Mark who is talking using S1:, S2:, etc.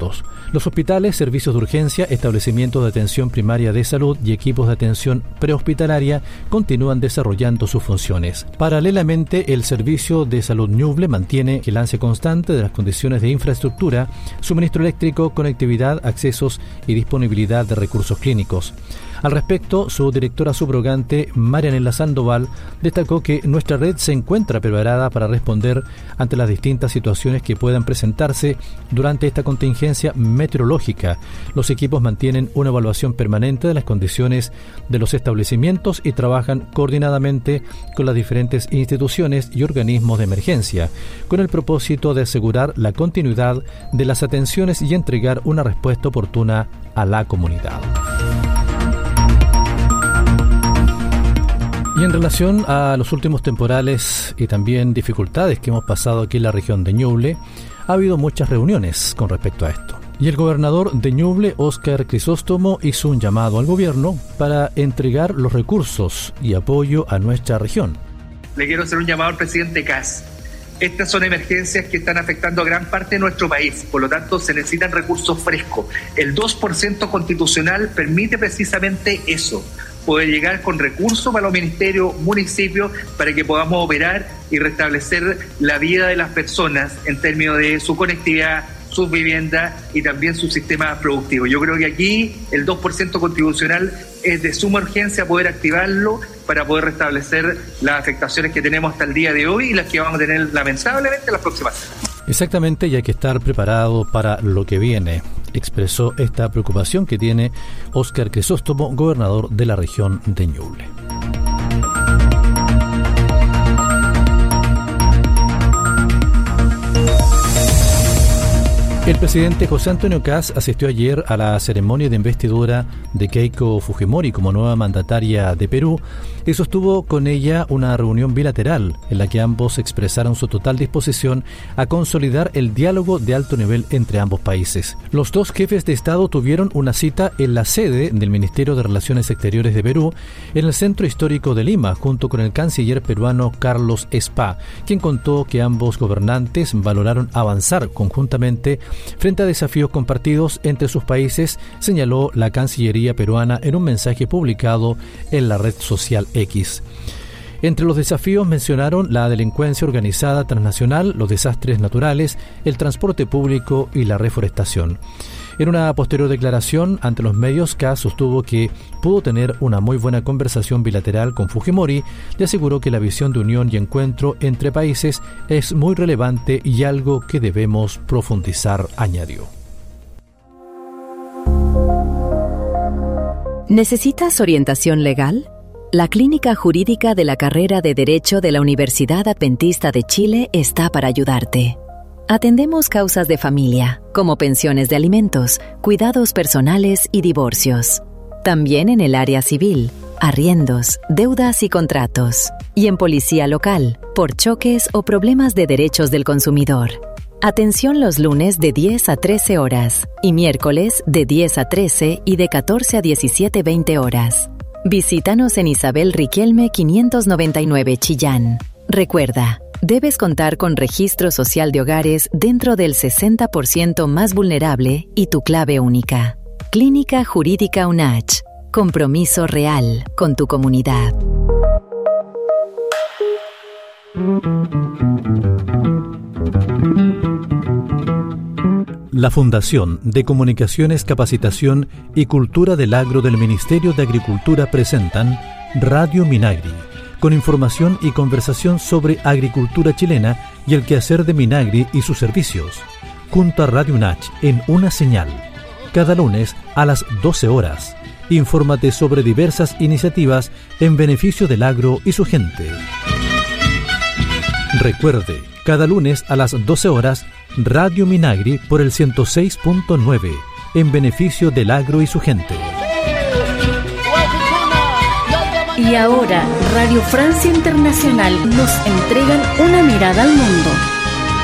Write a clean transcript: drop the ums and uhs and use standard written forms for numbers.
S1: puntos. Los hospitales, servicios de urgencia, establecimientos de atención primaria de salud y equipos de atención prehospitalaria continúan desarrollando sus funciones. Paralelamente, el Servicio de Salud Ñuble mantiene vigilance constante de las condiciones de infraestructura, suministro eléctrico, conectividad, accesos y disponibilidad de recursos clínicos. Al respecto, su directora subrogante, Marianela Sandoval, destacó que nuestra red se encuentra preparada para responder ante las distintas situaciones que puedan presentarse durante esta contingencia meteorológica. Los equipos mantienen una evaluación permanente de las condiciones de los establecimientos y trabajan coordinadamente con las diferentes instituciones y organismos de emergencia, con el propósito de asegurar la continuidad de las atenciones y entregar una respuesta oportuna a la comunidad. Y en relación a los últimos temporales y también dificultades que hemos pasado aquí en la región de Ñuble, ha habido muchas reuniones con respecto a esto. Y el gobernador de Ñuble, Óscar Crisóstomo, hizo un llamado al gobierno para entregar los recursos y apoyo a nuestra región.
S2: Le quiero hacer un llamado al presidente Kast. Estas son emergencias que están afectando a gran parte de nuestro país, por lo tanto se necesitan recursos frescos. El 2% constitucional permite precisamente eso, poder llegar con recursos para los ministerios, municipios, para que podamos operar y restablecer la vida de las personas en términos de su conectividad, sus viviendas y también su sistema productivo. Yo creo que aquí el 2% constitucional es de suma urgencia poder activarlo para poder restablecer las afectaciones que tenemos hasta el día de hoy y las que vamos a tener lamentablemente las próximas semanas.
S1: Exactamente, y hay que estar preparado para lo que viene. Expresó esta preocupación que tiene Óscar Crisóstomo, gobernador de la región de Ñuble. El presidente José Antonio Kast asistió ayer a la ceremonia de investidura de Keiko Fujimori como nueva mandataria de Perú y sostuvo con ella una reunión bilateral en la que ambos expresaron su total disposición a consolidar el diálogo de alto nivel entre ambos países. Los dos jefes de Estado tuvieron una cita en la sede del Ministerio de Relaciones Exteriores de Perú, en el Centro Histórico de Lima, junto con el canciller peruano Carlos Spa, quien contó que ambos gobernantes valoraron avanzar conjuntamente frente a desafíos compartidos entre sus países, señaló la Cancillería peruana en un mensaje publicado en la red social X. Entre los desafíos mencionaron la delincuencia organizada transnacional, los desastres naturales, el transporte público y la reforestación. En una posterior declaración ante los medios, Kast sostuvo que pudo tener una muy buena conversación bilateral con Fujimori y aseguró que la visión de unión y encuentro entre países es muy relevante y algo que debemos profundizar, añadió.
S3: ¿Necesitas orientación legal? La Clínica Jurídica de la Carrera de Derecho de la Universidad Adventista de Chile está para ayudarte. Atendemos causas de familia, como pensiones de alimentos, cuidados personales y divorcios. También en el área civil, arriendos, deudas y contratos. Y en policía local, por choques o problemas de derechos del consumidor. Atención los lunes de 10 a 13 horas y miércoles de 10 a 13 y de 14 a 17:20 horas. Visítanos en Isabel Riquelme 599 Chillán. Recuerda, debes contar con registro social de hogares dentro del 60% más vulnerable y tu clave única. Clínica Jurídica UNACH. Compromiso real con tu comunidad.
S1: La Fundación de Comunicaciones, Capacitación y Cultura del Agro del Ministerio de Agricultura presentan Radio Minagri, con información y conversación sobre agricultura chilena y el quehacer de Minagri y sus servicios, junto a Radio UNACH en una señal, cada lunes a las 12 horas. Infórmate sobre diversas iniciativas en beneficio del agro y su gente. Recuerde, cada lunes a las 12 horas, Radio Minagri por el 106.9, en beneficio del agro y su gente.
S4: Y ahora, Radio Francia Internacional nos entregan una mirada al mundo.